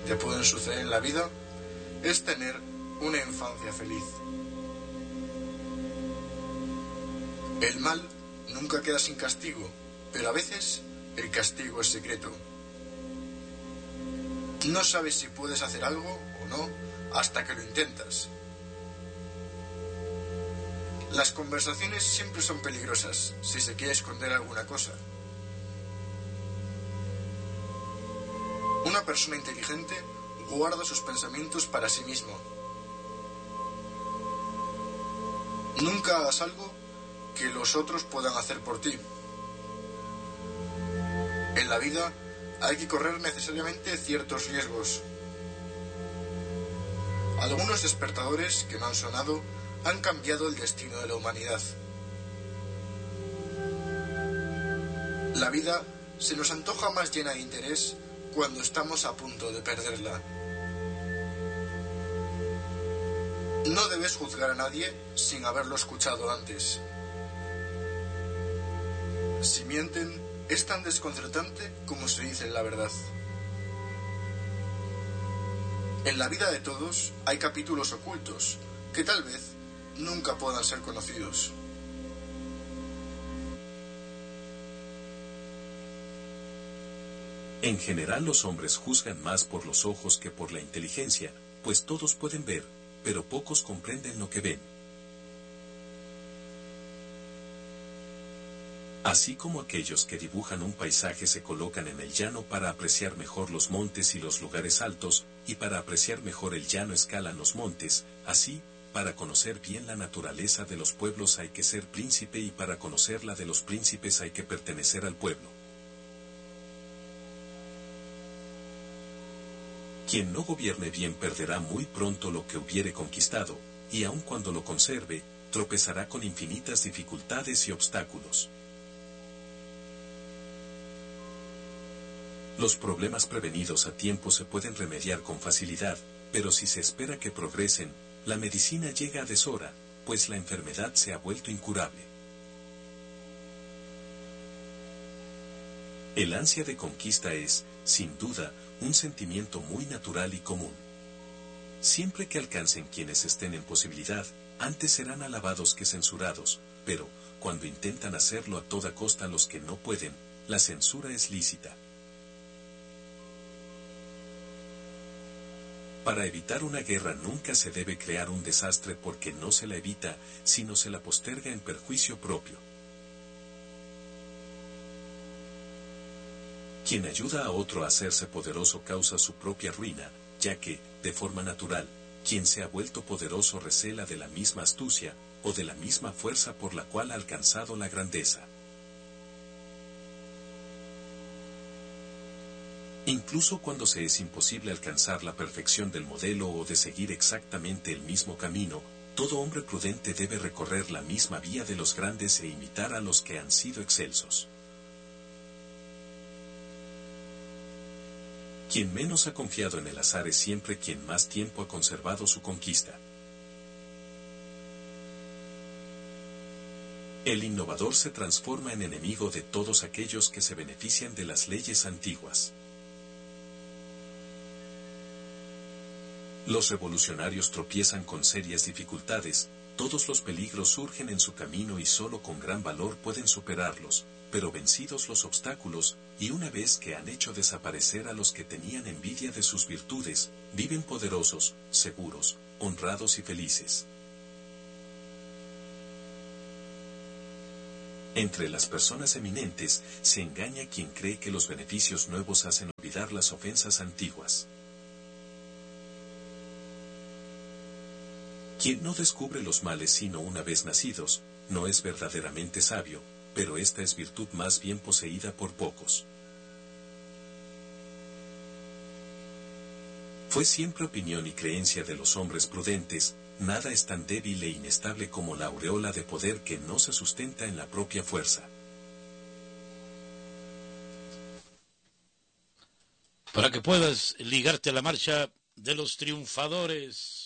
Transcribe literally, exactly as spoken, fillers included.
te pueden suceder en la vida es tener una infancia feliz. El mal nunca queda sin castigo, pero a veces el castigo es secreto. No sabes si puedes hacer algo o no hasta que lo intentas. Las conversaciones siempre son peligrosas si se quiere esconder alguna cosa. Una persona inteligente guarda sus pensamientos para sí mismo. Nunca hagas algo que los otros puedan hacer por ti. En la vida hay que correr necesariamente ciertos riesgos. Algunos despertadores que no han sonado han cambiado el destino de la humanidad. La vida se nos antoja más llena de interés cuando estamos a punto de perderla. No debes juzgar a nadie sin haberlo escuchado antes. Si mienten, es tan desconcertante como si dicen la verdad. En la vida de todos hay capítulos ocultos que tal vez nunca puedan ser conocidos. En general, los hombres juzgan más por los ojos que por la inteligencia, pues todos pueden ver, pero pocos comprenden lo que ven. Así como aquellos que dibujan un paisaje se colocan en el llano para apreciar mejor los montes y los lugares altos, y para apreciar mejor el llano escalan los montes, así, para conocer bien la naturaleza de los pueblos hay que ser príncipe y para conocer la de los príncipes hay que pertenecer al pueblo. Quien no gobierne bien perderá muy pronto lo que hubiere conquistado, y aun cuando lo conserve, tropezará con infinitas dificultades y obstáculos. Los problemas prevenidos a tiempo se pueden remediar con facilidad, pero si se espera que progresen, la medicina llega a deshora, pues la enfermedad se ha vuelto incurable. El ansia de conquista es, sin duda, un sentimiento muy natural y común. Siempre que alcancen quienes estén en posibilidad, antes serán alabados que censurados, pero, cuando intentan hacerlo a toda costa los que no pueden, la censura es lícita. Para evitar una guerra nunca se debe crear un desastre porque no se la evita, sino se la posterga en perjuicio propio. Quien ayuda a otro a hacerse poderoso causa su propia ruina, ya que, de forma natural, quien se ha vuelto poderoso recela de la misma astucia, o de la misma fuerza por la cual ha alcanzado la grandeza. Incluso cuando se es imposible alcanzar la perfección del modelo o de seguir exactamente el mismo camino, todo hombre prudente debe recorrer la misma vía de los grandes e imitar a los que han sido excelsos. Quien menos ha confiado en el azar es siempre quien más tiempo ha conservado su conquista. El innovador se transforma en enemigo de todos aquellos que se benefician de las leyes antiguas. Los revolucionarios tropiezan con serias dificultades, todos los peligros surgen en su camino y solo con gran valor pueden superarlos, pero vencidos los obstáculos, y una vez que han hecho desaparecer a los que tenían envidia de sus virtudes, viven poderosos, seguros, honrados y felices. Entre las personas eminentes, se engaña quien cree que los beneficios nuevos hacen olvidar las ofensas antiguas. Quien no descubre los males sino una vez nacidos, no es verdaderamente sabio, pero esta es virtud más bien poseída por pocos. Fue siempre opinión y creencia de los hombres prudentes, nada es tan débil e inestable como la aureola de poder que no se sustenta en la propia fuerza. Para que puedas ligarte a la marcha de los triunfadores.